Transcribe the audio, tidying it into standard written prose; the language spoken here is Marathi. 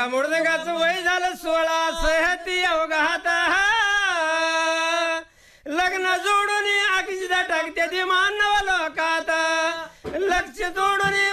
या मृदंगाचं वय झालं 16 सहती अवघात लग्न जोडून अक्षिदा टाकते ती मानव लोकात लक्ष जोडून